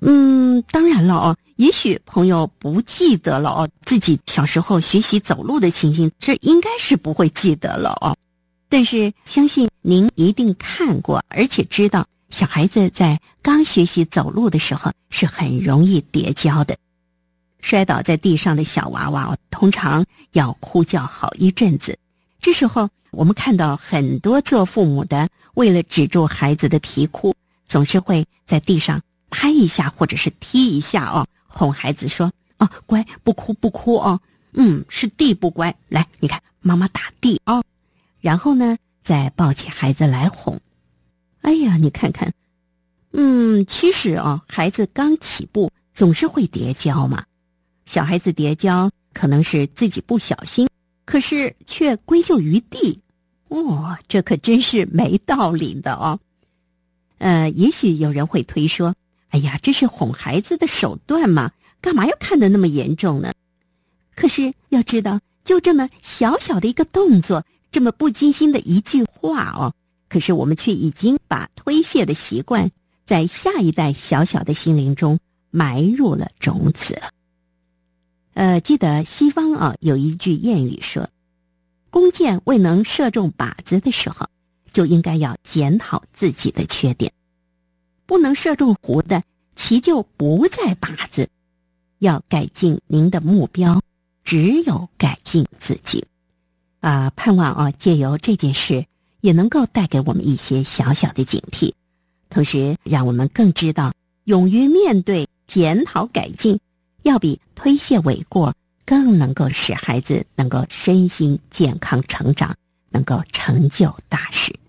当然了哦，也许朋友不记得了哦，自己小时候学习走路的情形，这应该是不会记得了哦。但是相信您一定看过，而且知道小孩子在刚学习走路的时候是很容易跌跤的。摔倒在地上的小娃娃通常要哭叫好一阵子。这时候我们看到很多做父母的为了止住孩子的啼哭，总是会在地上拍一下或者是踢一下哦，哄孩子说哦，乖，不哭不哭哦，是地不乖，来你看妈妈打地哦，然后呢再抱起孩子来哄。哎呀，你看看其实孩子刚起步总是会跌跤嘛。小孩子跌跤可能是自己不小心，可是却归咎于地，这可真是没道理的哦。也许有人会推说，哎呀，这是哄孩子的手段嘛，干嘛要看得那么严重呢？可是要知道，就这么小小的一个动作，这么不经心的一句话可是我们却已经把推卸的习惯在下一代小小的心灵中埋入了种子了。记得西方有一句谚语说，弓箭未能射中靶子的时候，就应该要检讨自己的缺点。不能射中湖的，其就不在靶子。要改进您的目标，只有改进自己。盼望借由这件事，也能够带给我们一些小小的警惕，同时让我们更知道，勇于面对、检讨改进，要比推卸诿过更能够使孩子能够身心健康成长，能够成就大事。